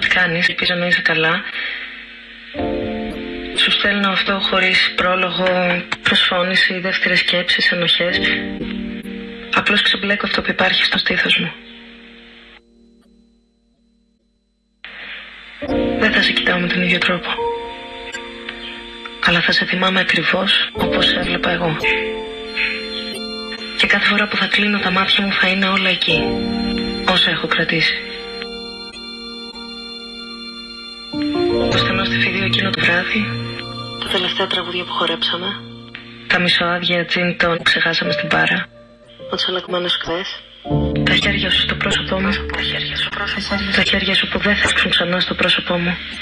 κάνεις, ελπίζω να είσαι καλά. Σου στέλνω αυτό χωρίς πρόλογο, προσφώνηση, δεύτερες σκέψεις, ενοχές. Απλώς ξεμπλέκω αυτό που υπάρχει στο στήθος μου. Δεν θα σε κοιτάω με τον ίδιο τρόπο, αλλά θα σε θυμάμαι ακριβώς όπως σε έβλεπα εγώ. Και κάθε φορά που θα κλείνω τα μάτια μου θα είναι όλα εκεί, όσα έχω κρατήσει. Το στενό στη φίδιο εκείνο το βράδυ, τα τελευταία τραγούδια που χορέψαμε, τα μισοάδια τζιν τόν που ξεχάσαμε στην μπάρα, ο τσαλακμένος χθες, τα χέρια σου στο πρόσωπό μου, τα χέρια σου που δεν θα έρθουν ξανά στο πρόσωπό μου.